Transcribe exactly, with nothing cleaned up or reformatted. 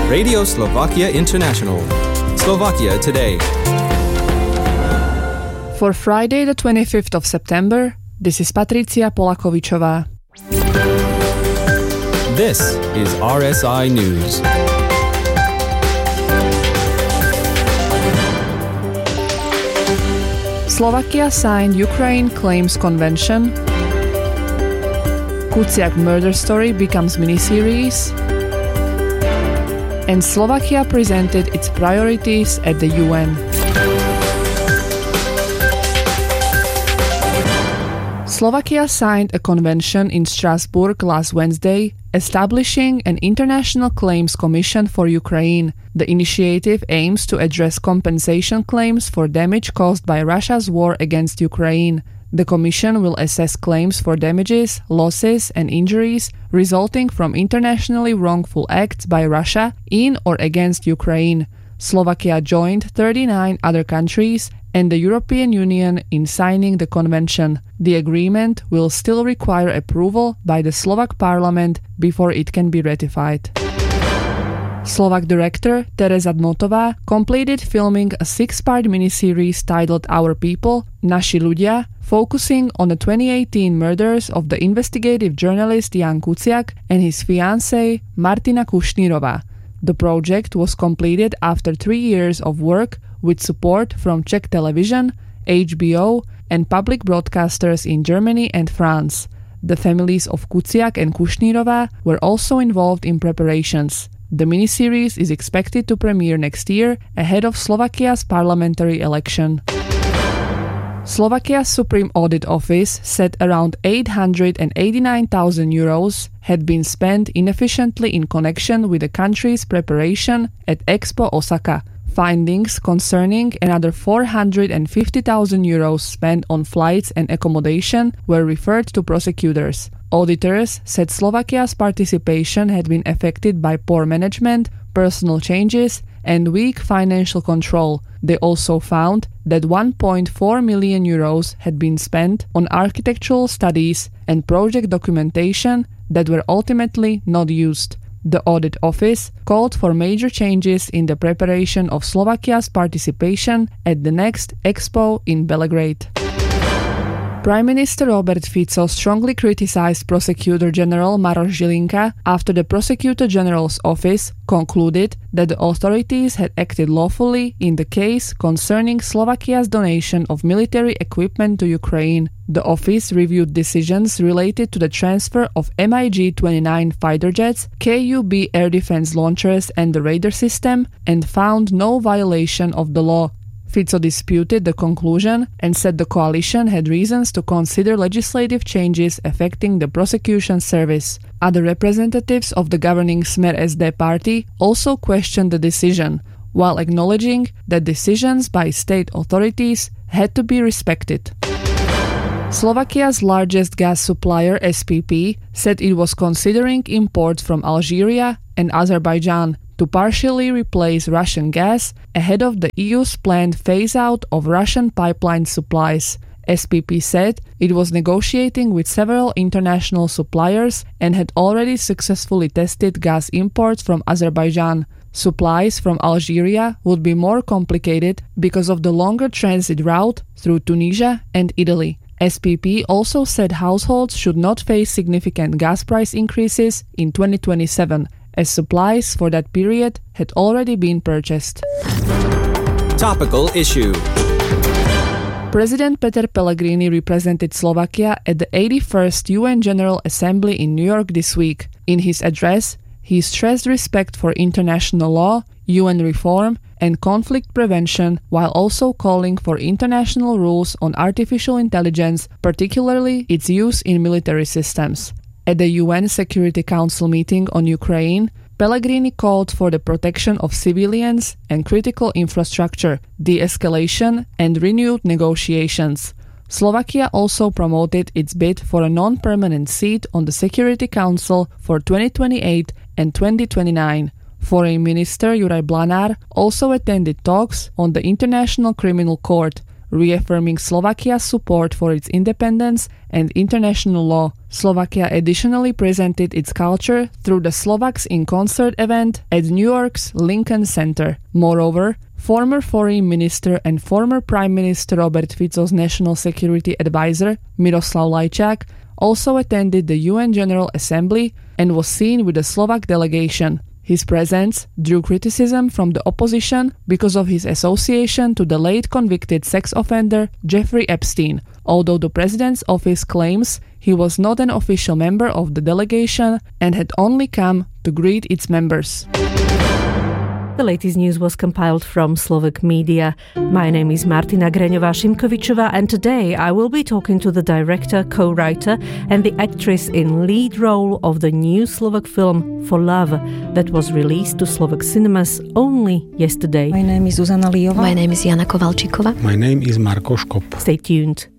Radio Slovakia International. Slovakia Today. For Friday the twenty-fifth of September, this is Patricia Polakovičová. This is R S I News. Slovakia signed Ukraine Claims Convention. Kuciak murder story becomes miniseries. And Slovakia presented its priorities at the U N. Slovakia signed a convention in Strasbourg last Wednesday, establishing an International Claims Commission for Ukraine. The initiative aims to address compensation claims for damage caused by Russia's war against Ukraine. The Commission will assess claims for damages, losses, and injuries resulting from internationally wrongful acts by Russia in or against Ukraine. Slovakia joined thirty-nine other countries and the European Union in signing the convention. The agreement will still require approval by the Slovak parliament before it can be ratified. Slovak director Tereza Dmotová completed filming a six-part miniseries titled Our People, Naši ľudia, focusing on the twenty eighteen murders of the investigative journalist Jan Kuciak and his fiancée Martina Kušnírova. The project was completed after three years of work with support from Czech Television, H B O, and public broadcasters in Germany and France. The families of Kuciak and Kušnírova were also involved in preparations. The miniseries is expected to premiere next year ahead of Slovakia's parliamentary election. Slovakia's Supreme Audit Office said around eight hundred eighty-nine thousand euros had been spent inefficiently in connection with the country's preparation at Expo Osaka. Findings concerning another four hundred fifty thousand euros spent on flights and accommodation were referred to prosecutors. Auditors said Slovakia's participation had been affected by poor management, personal changes, and weak financial control. They also found that one point four million euros had been spent on architectural studies and project documentation that were ultimately not used. The audit office called for major changes in the preparation of Slovakia's participation at the next Expo in Belgrade. Prime Minister Robert Fico strongly criticized Prosecutor General Maroš Žilinka after the Prosecutor General's office concluded that the authorities had acted lawfully in the case concerning Slovakia's donation of military equipment to Ukraine. The office reviewed decisions related to the transfer of M I G twenty-nine fighter jets, K U B air defense launchers and the radar system, and found no violation of the law. Fico disputed the conclusion and said the coalition had reasons to consider legislative changes affecting the prosecution service. Other representatives of the governing Smer S D party also questioned the decision, while acknowledging that decisions by state authorities had to be respected. Slovakia's largest gas supplier, S P P, said it was considering imports from Algeria and Azerbaijan to partially replace Russian gas ahead of the E U's planned phase-out of Russian pipeline supplies. S P P said it was negotiating with several international suppliers and had already successfully tested gas imports from Azerbaijan. Supplies from Algeria would be more complicated because of the longer transit route through Tunisia and Italy. S P P also said households should not face significant gas price increases in twenty twenty-seven, as supplies for that period had already been purchased. Topical issue. President Peter Pellegrini represented Slovakia at the eighty-first U N General Assembly in New York this week. In his address, he stressed respect for international law, U N reform, and conflict prevention, while also calling for international rules on artificial intelligence, particularly its use in military systems. At the U N Security Council meeting on Ukraine, Pellegrini called for the protection of civilians and critical infrastructure, de-escalation, and renewed negotiations. Slovakia also promoted its bid for a non-permanent seat on the Security Council for twenty twenty-eight and twenty twenty-nine. Foreign Minister Juraj Blanár also attended talks on the International Criminal Court. reaffirming Slovakia's support for its independence and international law. Slovakia additionally presented its culture through the Slovaks in Concert event at New York's Lincoln Center. Moreover, former Foreign Minister and former Prime Minister Robert Fico's National Security Advisor, Miroslav Lajčák, also attended the U N General Assembly and was seen with the Slovak delegation. His presence drew criticism from the opposition because of his association to the late convicted sex offender Jeffrey Epstein, although the president's office claims he was not an official member of the delegation and had only come to greet its members. The latest news was compiled from Slovak media. My name is Martina Greňová-Šimkovičová, and today I will be talking to the director, co-writer and the actress in lead role of the new Slovak film For Love that was released to Slovak cinemas only yesterday. My name is Zuzana Líjová. My name is Jana Kovalčíková. My name is Marko Škop. Stay tuned.